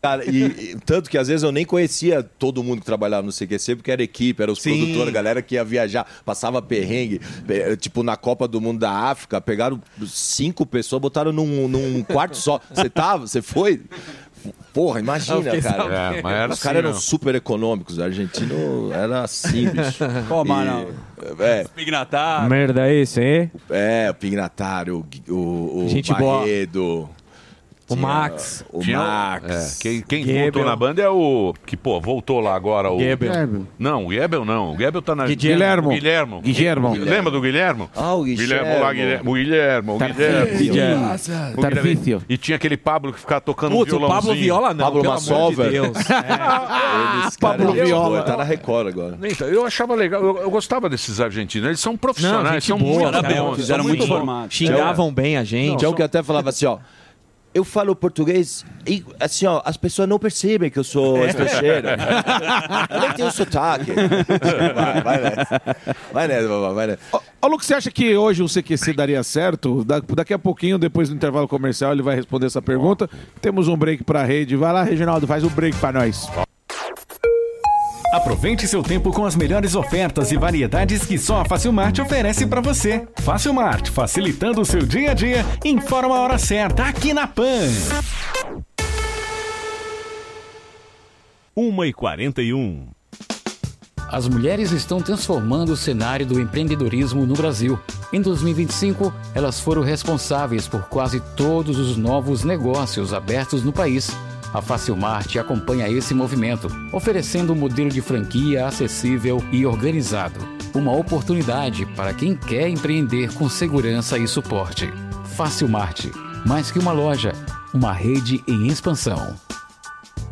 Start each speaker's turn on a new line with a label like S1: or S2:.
S1: Cara, e tanto que às vezes eu nem conhecia todo mundo que trabalhava no CQC, porque era equipe, era os produtores, a galera que ia viajar, passava perrengue. Tipo, na Copa do Mundo da África, pegaram 5 pessoas, botaram num quarto só. Você foi? Porra, imagina, cara.
S2: Mas era
S1: os caras eram super econômicos. O argentino era assim, bicho.
S3: Pô, mano. Pignatário.
S4: Merda é esse, hein?
S1: O Pignatário, o
S4: Gente
S1: Barredo.
S4: O Max.
S1: O Max.
S2: Quem voltou na banda é o... Que, pô, voltou lá agora o...
S4: Gebel.
S2: Não, o Gebel não. O Gebel tá na...
S4: Guilhermo.
S2: Guilhermo. Lembra do Guilhermo?
S1: Ah, o Guilhermo.
S2: O Guilhermo.
S4: Tarcísio.
S2: E tinha aquele Pablo que ficava tocando
S3: Putz, o
S2: violãozinho.
S3: Pablo Viola não.
S1: Pablo
S3: pelo amor de
S1: Massover.
S3: Deus.
S4: Pablo Viola.
S1: Tá na Record agora.
S2: Então, eu achava legal, eu gostava desses argentinos. Eles são profissionais, são muito bons.
S3: Fizeram muito formados.
S4: Xingavam bem a gente.
S1: Tinha um que até falava assim, ó. Eu falo português e, assim, ó, as pessoas não percebem que eu sou estrangeiro. Eu nem tenho sotaque. Vai nessa.
S5: Ô, Lucas, você acha que hoje o CQC daria certo? Daqui a pouquinho, depois do intervalo comercial, ele vai responder essa pergunta. Temos um break pra rede. Vai lá, Reginaldo, faz um break pra nós.
S6: Aproveite seu tempo com as melhores ofertas e variedades que só a Facilmart oferece para você. Facilmart, facilitando o seu dia a dia. Informa a hora certa aqui na PAN.
S7: 1h41.
S8: As mulheres estão transformando o cenário do empreendedorismo no Brasil. Em 2025, elas foram responsáveis por quase todos os novos negócios abertos no país. A Facilmart acompanha esse movimento, oferecendo um modelo de franquia acessível e organizado. Uma oportunidade para quem quer empreender com segurança e suporte. Facilmart, mais que uma loja, uma rede em expansão.